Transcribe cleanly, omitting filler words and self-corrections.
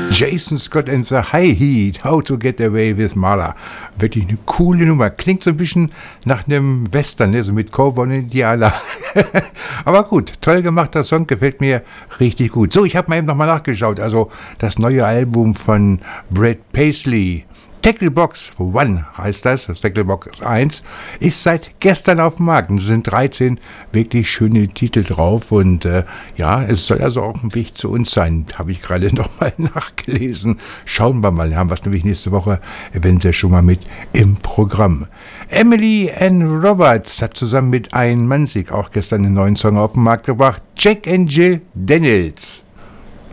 Jason Scott and the High Heat, How to Get Away with Murder. Wirklich eine coole Nummer. Klingt so ein bisschen nach einem Western, ne? So mit Cowboy und Indianer. Aber gut, toll gemachter Song, gefällt mir richtig gut. So, ich habe mal eben nochmal nachgeschaut. Also das neue Album von Brad Paisley. Tacklebox One heißt das Tacklebox 1, ist seit gestern auf dem Markt. Es sind 13 wirklich schöne Titel drauf und ja, es soll also auch ein Weg zu uns sein. Habe ich gerade nochmal nachgelesen. Schauen wir mal, haben wir es nämlich nächste Woche eventuell schon mal mit im Programm. Emily Ann Roberts hat zusammen mit Ian Mansik auch gestern einen neuen Song auf den Markt gebracht. Jack and Jill Daniels.